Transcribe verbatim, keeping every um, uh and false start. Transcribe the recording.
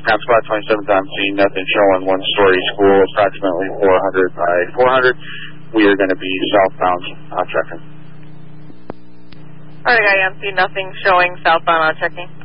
Ground Squad twenty-seventh on scene, nothing showing, one-story school, approximately four hundred by four hundred. We are going to be southbound on checking. Alright, I am see nothing showing southbound on checking.